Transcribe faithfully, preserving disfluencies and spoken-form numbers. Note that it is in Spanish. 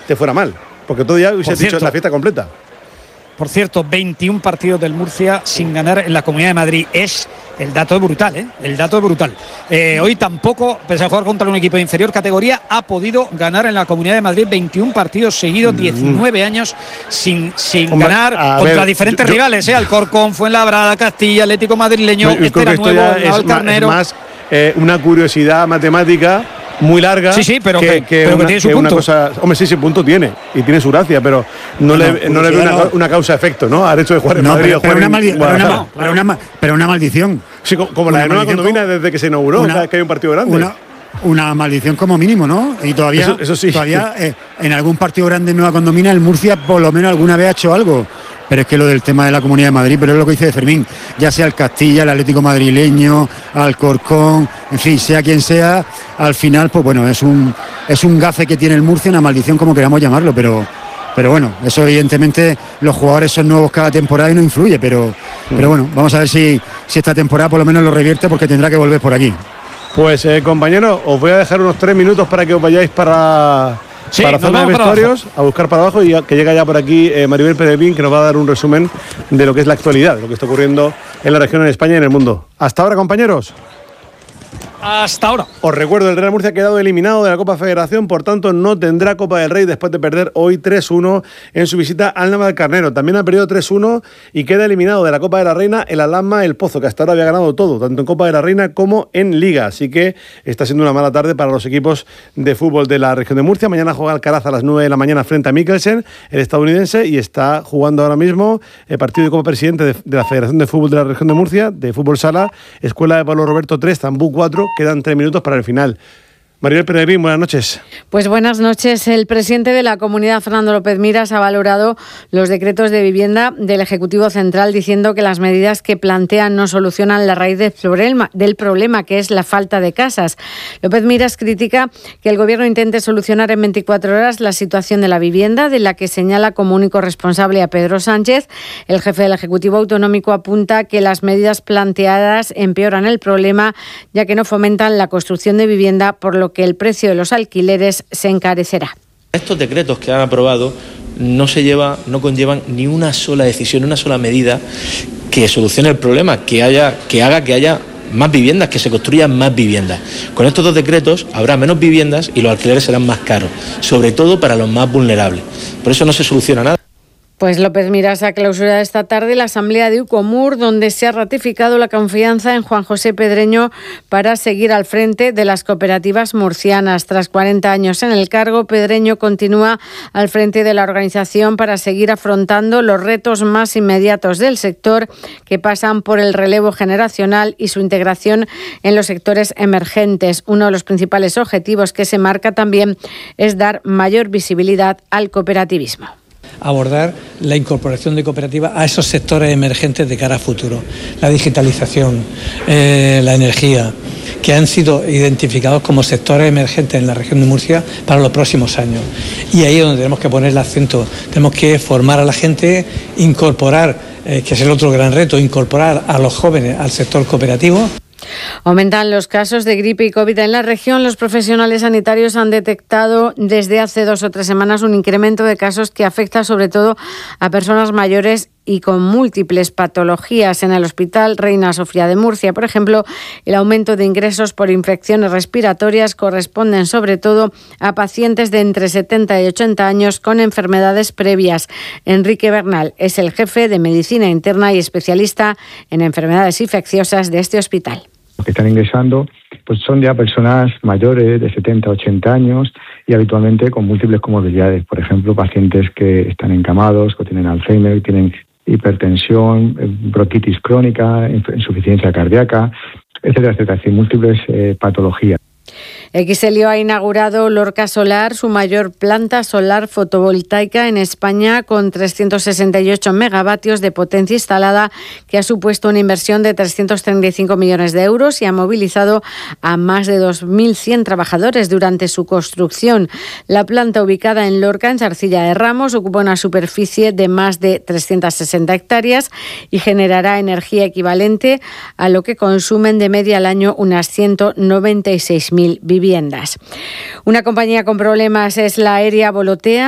te fuera mal, porque todo ya hubiese dicho la fiesta completa. Por cierto, veintiún partidos del Murcia sin ganar en la Comunidad de Madrid. Es el dato es brutal, ¿eh? El dato es brutal. Eh, hoy tampoco, pese a jugar contra un equipo de inferior categoría, ha podido ganar en la Comunidad de Madrid veintiún partidos seguidos, diecinueve años sin, sin Hombre, ganar contra ver, diferentes yo, rivales, ¿eh? Alcorcón, Fuenlabrada, Castilla, Atlético Madrileño, yo, este era nuevo, es Carnero. Más, es más eh, una curiosidad matemática muy larga. Sí, sí, pero que, que, que, pero una, que tiene su que punto. Una cosa, hombre, sí, sí, punto tiene. Y tiene su gracia, pero no, no le, no le veo una, no. una causa-efecto, ¿no? Al hecho de jugar en no, Madrid pero, o jugar pero en una maldi- pero, una, pero, una, pero una maldición. Sí, como, como la de Nueva Condomina desde que se inauguró, una, cada vez que hay un partido grande. Una, una maldición como mínimo, ¿no? Y todavía, eso, eso sí. todavía eh, en algún partido grande en Nueva Condomina el Murcia por lo menos alguna vez ha hecho algo. Pero es que lo del tema de la Comunidad de Madrid, pero es lo que dice Fermín, ya sea el Castilla, el Atlético Madrileño, Alcorcón, en fin, sea quien sea, al final, pues bueno, es un es un gafe que tiene el Murcia, una maldición como queramos llamarlo, pero pero bueno, eso evidentemente los jugadores son nuevos cada temporada y no influye, pero, pero bueno, vamos a ver si, si esta temporada por lo menos lo revierte porque tendrá que volver por aquí. Pues eh, compañeros, os voy a dejar unos tres minutos para que os vayáis para... Sí, para zona de vestuarios, a buscar para abajo y a, que llega ya por aquí eh, Maribel Pérez, que nos va a dar un resumen de lo que es la actualidad, de lo que está ocurriendo en la región, en España y en el mundo. Hasta ahora, compañeros. Hasta ahora. Os recuerdo, el Real Murcia ha quedado eliminado de la Copa Federación, por tanto no tendrá Copa del Rey después de perder hoy tres uno en su visita al Navalcarnero. También ha perdido tres uno y queda eliminado de la Copa de la Reina el Alasma El Pozo, que hasta ahora había ganado todo, tanto en Copa de la Reina como en Liga. Así que está siendo una mala tarde para los equipos de fútbol de la región de Murcia. Mañana juega Alcaraz a las nueve de la mañana frente a Mikkelsen, el estadounidense, y está jugando ahora mismo el partido de Copa Presidente de, de la Federación de Fútbol de la región de Murcia, de fútbol sala, Escuela de Pablo Roberto tres, Zambú cuatro. Quedan tres minutos para el final. Maribel Peregrín, buenas noches. Pues buenas noches. El presidente de la Comunidad, Fernando López Miras, ha valorado los decretos de vivienda del Ejecutivo Central, diciendo que las medidas que plantean no solucionan la raíz del problema, del problema, que es la falta de casas. López Miras critica que el Gobierno intente solucionar en veinticuatro horas la situación de la vivienda, de la que señala como único responsable a Pedro Sánchez. El jefe del Ejecutivo Autonómico apunta que las medidas planteadas empeoran el problema, ya que no fomentan la construcción de vivienda, por lo que el precio de los alquileres se encarecerá. Estos decretos que han aprobado no se lleva, no conllevan ni una sola decisión, una sola medida que solucione el problema, que haya, que haga que haya más viviendas, que se construyan más viviendas. Con estos dos decretos habrá menos viviendas y los alquileres serán más caros, sobre todo para los más vulnerables. Por eso no se soluciona nada. Pues López Miras ha clausurado esta tarde la asamblea de Ucomur, donde se ha ratificado la confianza en Juan José Pedreño para seguir al frente de las cooperativas murcianas. Tras cuarenta años en el cargo, Pedreño continúa al frente de la organización para seguir afrontando los retos más inmediatos del sector, que pasan por el relevo generacional y su integración en los sectores emergentes. Uno de los principales objetivos que se marca también es dar mayor visibilidad al cooperativismo. Abordar la incorporación de cooperativas a esos sectores emergentes de cara a futuro, la digitalización, eh, la energía, que han sido identificados como sectores emergentes en la región de Murcia para los próximos años. Y ahí es donde tenemos que poner el acento, tenemos que formar a la gente, incorporar, eh, que es el otro gran reto, incorporar a los jóvenes al sector cooperativo. Aumentan los casos de gripe y COVID en la región. Los profesionales sanitarios han detectado desde hace dos o tres semanas un incremento de casos que afecta sobre todo a personas mayores y con múltiples patologías. En el Hospital Reina Sofía de Murcia, por ejemplo, el aumento de ingresos por infecciones respiratorias corresponden sobre todo a pacientes de entre setenta y ochenta años con enfermedades previas. Enrique Bernal es el jefe de Medicina Interna y especialista en enfermedades infecciosas de este hospital. Los que están ingresando pues son ya personas mayores de setenta a ochenta años y habitualmente con múltiples comorbilidades. Por ejemplo, pacientes que están encamados, que tienen Alzheimer, tienen hipertensión, bronquitis crónica, insuficiencia cardíaca, etcétera, etcétera, es decir, múltiples eh, patologías. Exelio ha inaugurado Lorca Solar, su mayor planta solar fotovoltaica en España, con trescientos sesenta y ocho megavatios de potencia instalada, que ha supuesto una inversión de trescientos treinta y cinco millones de euros y ha movilizado a más de dos mil cien trabajadores durante su construcción. La planta, ubicada en Lorca, en Zarcilla de Ramos, ocupa una superficie de más de trescientas sesenta hectáreas y generará energía equivalente a lo que consumen de media al año unas ciento noventa y seis mil viviendas. Una compañía con problemas es la aérea Volotea.